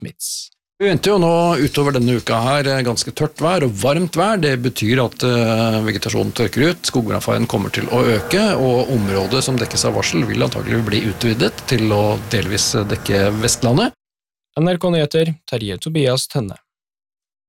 Mits. Vi venter jo nå utover denne uka her ganske tørt vær og varmt vær. Det betyr at vegetasjonen tørker ut, skogbrannfaren kommer til å øke, og området som dekkes av varsel vil antagelig bli utvidet til å delvis dekke Vestlandet. NRK Nyheter, Terje Tobias Tønne.